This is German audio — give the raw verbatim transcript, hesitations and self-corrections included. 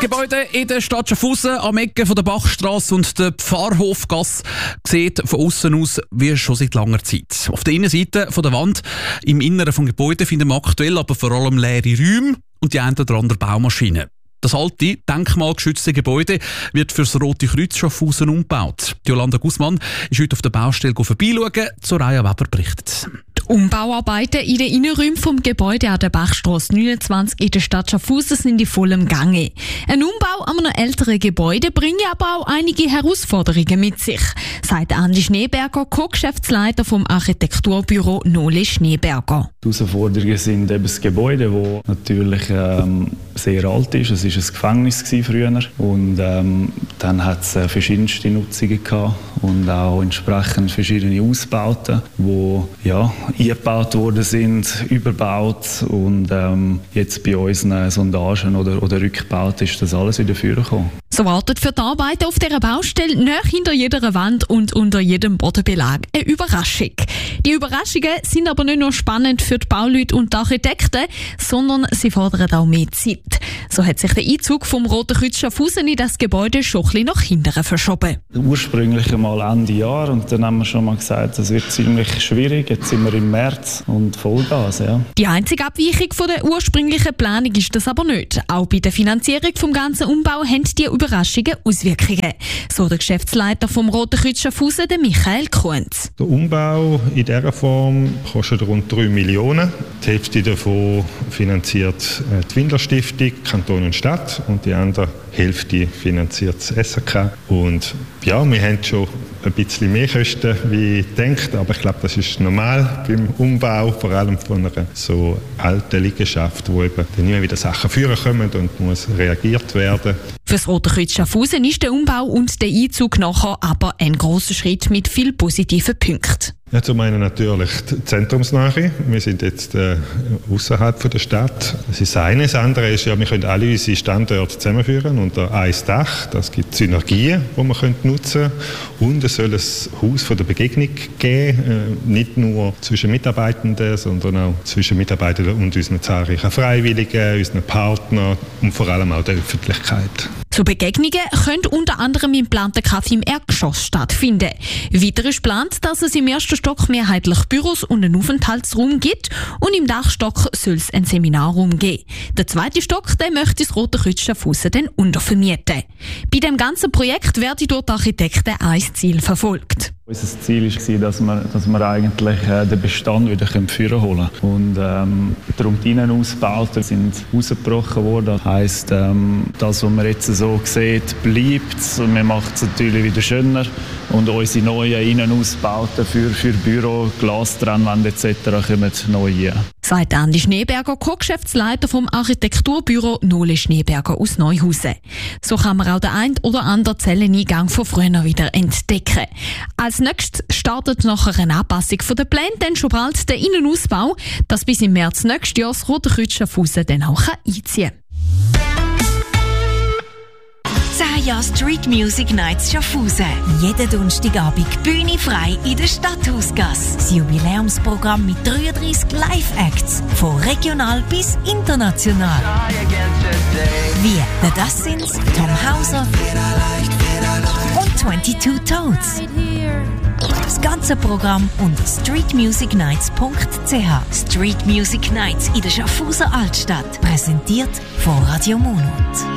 Gebäude in der Stadt Schaffhausen am Ecke von der Bachstrasse und der Pfarrhofgasse sieht von außen aus wie schon seit langer Zeit. Auf der Innenseite von der Wand, im Inneren des Gebäudes, finden wir aktuell aber vor allem leere Räume und die eine oder andere Baumaschine. Das alte, denkmalgeschützte Gebäude wird für das Rote Kreuz Schaffhausen umgebaut. Jolanda Gussmann ist heute auf der Baustelle vorbeischauen. Soraya Weber berichtet. Die Umbauarbeiten in den Innenräumen vom Gebäude an der Bachstrasse neunundzwanzig in der Stadt Schaffhausen sind in vollem Gange. Ein Umbau an einem älteren Gebäude bringt aber auch einige Herausforderungen mit sich, sagt Andi Schneeberger, Co-Geschäftsleiter vom Architekturbüro Nole Schneeberger. Die Herausforderungen sind eben das Gebäude, das natürlich ähm, sehr alt ist. Es war ein Gefängnis früher und ähm, dann hat es äh, verschiedenste Nutzungen gehabt und auch entsprechend verschiedene Ausbauten, die ja, eingebaut worden sind, überbaut und ähm, jetzt bei unseren Sondagen oder, oder Rückbauten ist das alles wieder vorgekommen. So wartet für die Arbeiten auf dieser Baustelle nahe hinter jeder Wand und unter jedem Bodenbelag eine Überraschung. Die Überraschungen sind aber nicht nur spannend für die Bauleute und die Architekten, sondern sie fordern auch mehr Zeit. So hat sich der Einzug vom Roten Kreuz Schaffhausen in das Gebäude schon ein bisschen nach hinten verschoben. Ursprünglich einmal Ende Jahr und dann haben wir schon mal gesagt, das wird ziemlich schwierig. Jetzt sind wir im März und Vollgas. Ja. Die einzige Abweichung von der ursprünglichen Planung ist das aber nicht. Auch bei der Finanzierung vom ganzen Umbau haben die Überraschungen Auswirkungen. So der Geschäftsleiter vom Roten Kreuz Schaffhausen, der Michael Kunz. Der Umbau in dieser Form kostet rund drei Millionen. Die Hälfte davon finanziert die Windler Stiftung, Kanton und Stadt und die andere Hälfte finanziert das S R K. Und ja, wir haben schon ein bisschen mehr Kosten wie gedacht, aber ich glaube, das ist normal beim Umbau, vor allem von einer so alten Liegenschaft, wo eben dann immer wieder Sachen führen kommen und muss reagiert werden. Für das Rote Kreuz Schaffhausen ist der Umbau und der Einzug nachher aber ein grosser Schritt mit vielen positiven Punkten. Ja, zum einen natürlich die Zentrumsnähe. Wir sind jetzt äh, außerhalb der Stadt. Das ist das eine. Das andere ist, ja, wir können alle unsere Standorte zusammenführen unter ein Dach. Das gibt Synergien, die wir können nutzen können. Und es soll ein Haus von der Begegnung geben, äh, nicht nur zwischen Mitarbeitenden, sondern auch zwischen Mitarbeitenden und unseren zahlreichen Freiwilligen, unseren Partnern und vor allem auch der Öffentlichkeit. Zu Begegnungen können unter anderem im geplanten Café im Erdgeschoss stattfinden. Weiter ist geplant, dass es im ersten Stock mehrheitlich Büros und einen Aufenthaltsraum gibt und im Dachstock soll es einen Seminarraum geben. Der zweite Stock den möchte das Rote Kreuz Schaffhausen dann untervermieten. Bei dem ganzen Projekt werde durch die Architekten ein Ziel verfolgt. Unser Ziel war, dass wir, dass wir eigentlich den Bestand wieder führen holen können. Und ähm, darum die Innenausbauten sind rausgebrochen worden. Das heisst, ähm, das, was man jetzt so sieht, bleibt. Und wir machen es natürlich wieder schöner. Und unsere neuen Innenausbauten für, für Büro, Glastrennwände et cetera kommen neu rein. Sagt Andi Schneeberger, Co-Geschäftsleiter vom Architekturbüro Nole Schneeberger aus Neuhausen. So kann man auch den ein oder anderen Zelleneingang von früher wieder entdecken. Als nächstes startet nachher eine Anpassung der Pläne, dann schon bald der Innenausbau, dass bis im März nächstes Jahr das Rote Kreuz Schaffhausen dann auch einziehen kann. zehn Jahre Street Music Nights Schaffhausen. Jeden Donnerstagabend Bühne frei in der Stadthausgasse. Das Jubiläumsprogramm mit dreiunddreissig Live-Acts. Von regional bis international. Wie The Dustins, Tom Hauser und zweiundzwanzig Toads. Das ganze Programm unter street music nights punkt c h. Street Music Nights in der Schaffhauser Altstadt. Präsentiert von Radio Monat.